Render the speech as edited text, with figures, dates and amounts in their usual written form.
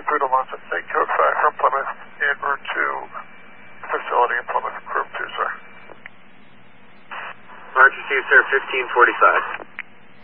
Buddha London, take code 5 from Plymouth en route to facility in Plymouth, group 2, sir. Roger, see you, sir, 1545.